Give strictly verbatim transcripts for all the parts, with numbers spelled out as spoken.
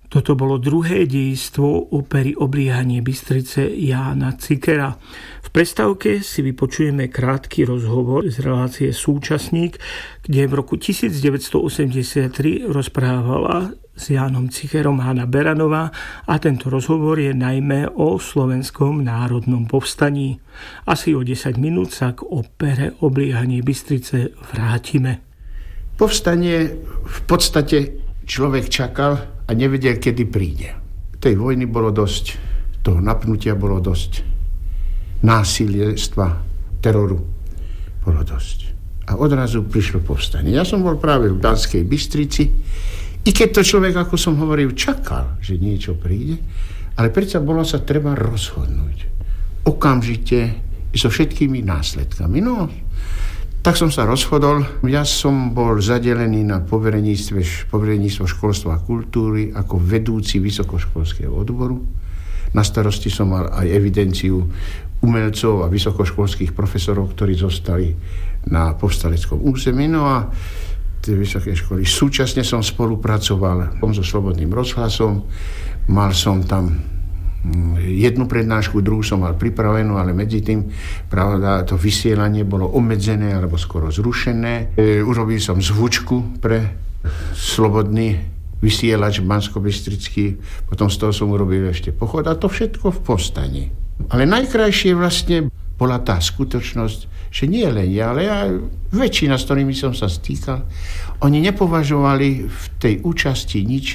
Toto bolo druhé dejstvo opery Obliehanie Bystrice Jána Cikera. V prestávke si vypočujeme krátky rozhovor z relácie Súčasník, kde v roku devätnásťstoosemdesiattri rozprávala s Jánom Cikerom Hana Beranová a tento rozhovor je najmä o Slovenskom národnom povstaní. Asi o desať minút sa k opere Obliehanie Bystrice vrátime. Povstanie v podstate človek čakal a nevedel, kedy príde. Tej vojny bolo dosť, toho napnutia bolo dosť, násiliestva, teroru bolo dosť. A odrazu prišlo povstanie. Ja som bol práve v Banskej Bystrici, i keď to človek, ako som hovoril, čakal, že niečo príde, ale predsa bolo sa treba rozhodnúť. Okamžite so všetkými následkami. No, tak som sa rozhodol. Ja som bol zadelený na povereníctve, povereníctvo školstva a kultúry ako vedúci vysokoškolského odboru. Na starosti som mal aj evidenciu umelcov a vysokoškolských profesorov, ktorí zostali na povstaleckom území. No a tie vysoké školy. Súčasne som spolupracoval so Slobodným rozhlasom. Mal som tam jednu prednášku, druhú som mal pripravenú, ale medzi tým, pravda, to vysielanie bolo obmedzené alebo skoro zrušené. E, urobil som zvučku pre Slobodný vysielač banskobystrický, potom z toho som urobil ešte pochod a to všetko v povstaní. Ale najkrajšie vlastne bola tá skutočnosť, že nie len ja, ale aj väčšina, s ktorými som sa stýkal, oni nepovažovali v tej účasti nič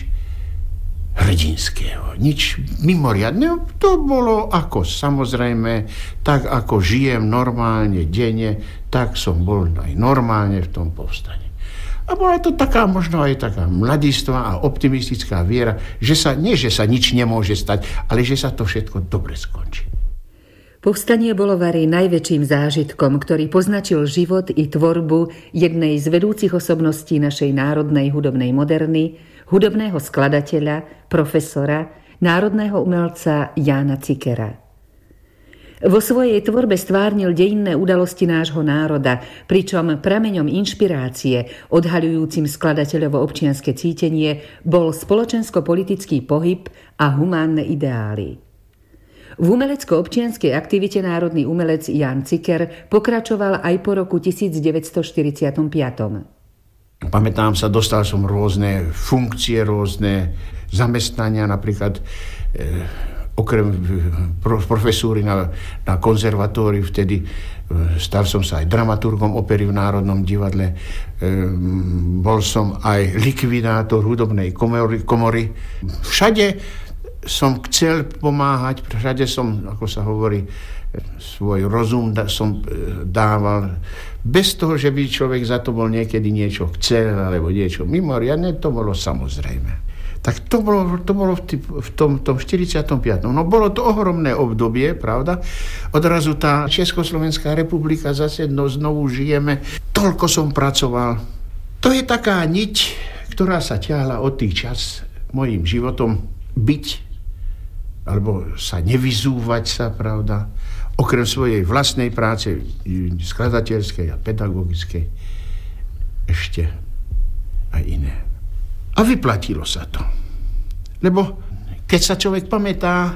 hrdinského, nič mimoriadného. To bolo ako samozrejme, tak ako žijem normálne, denne, tak som bol aj normálne v tom povstaní. A bola to taká možno aj taká mladistvá a optimistická viera, že sa, nie že sa nič nemôže stať, ale že sa to všetko dobre skončí. Povstanie bolo vari najväčším zážitkom, ktorý poznačil život i tvorbu jednej z vedúcich osobností našej národnej hudobnej moderny, hudobného skladateľa, profesora, národného umelca Jána Cikera. Vo svojej tvorbe stvárnil dejinné udalosti nášho národa, pričom prameňom inšpirácie, odhaľujúcim skladateľovo občianske cítenie, bol spoločensko-politický pohyb a humánne ideály. V umelecko-občianskej aktivite národný umelec Ján Ciker pokračoval aj po roku devätnásťstoštyridsaťpäť. Pamätám sa, dostal som rôzne funkcie, rôzne zamestnania, napríklad eh, okrem profesúry na, na konzervatóriu, vtedy eh, stal som sa aj dramaturgom opery v Národnom divadle, eh, bol som aj likvidátor hudobnej komory, komory. Všade som chcel pomáhať, všade som, ako sa hovorí, svoj rozum som dával, bez toho, že by človek za to bol niekedy niečo chcel, alebo niečo mimoriadne, to bolo samozrejme. Tak to bolo, to bolo v, tý, v tom, tom štyridsiatom piatom. No bolo to ohromné obdobie, pravda? Odrazu tá Československá republika zase no, znovu žijeme. Toľko som pracoval. To je taká niť, ktorá sa ťahla od tých čas mojím životom byť, alebo sa nevyzúvať sa, pravda? Okrem svojej vlastnej práce, skladateľskej a pedagogickej, ešte aj iné. A vyplatilo sa to. Lebo keď sa človek pamätá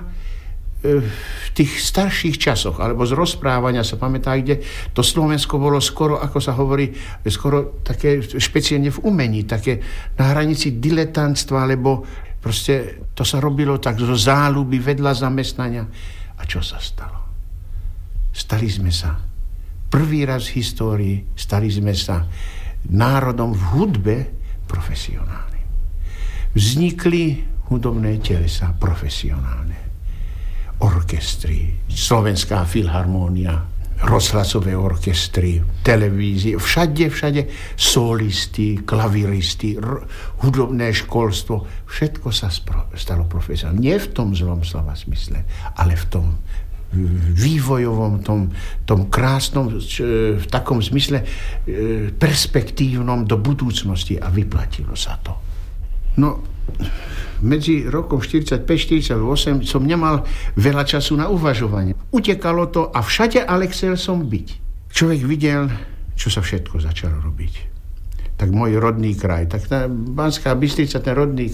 v tých starších časoch, alebo z rozprávania sa pamätá, kde to Slovensko bolo skoro, ako sa hovorí, skoro také špeciálne v umení, také na hranici diletantstva, lebo proste to sa robilo tak zo záľuby vedľa zamestnania. A čo sa stalo? Stali sme sa prvý raz v histórii, stali sme sa národom v hudbe profesionálnym. Vznikli hudobné telesá profesionálne. Orkestry, Slovenská filharmónia, rozhlasové orkestry, televízie, všade, všade solisti, klavíristi, r- hudobné školstvo, všetko sa spro- stalo profesionálne. Nie v tom zlom slova smysle, ale v tom vývojovom, tom, tom krásnom, v takom zmysle perspektívnom do budúcnosti a vyplatilo sa to. No, medzi rokom štyridsaťpäť štyridsaťosem som nemal veľa času na uvažovanie. Utekalo to a všade ale chcel som byť. Človek videl, čo sa všetko začalo robiť. Tak môj rodný kraj, tak tá Banská Bystrica, ten rodný